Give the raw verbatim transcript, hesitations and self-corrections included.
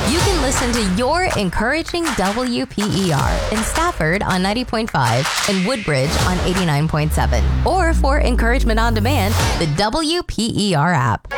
You can listen to your encouraging W P E R in Stafford on ninety point five and Woodbridge on eighty-nine point seven. Or for encouragement on demand, the W P E R app.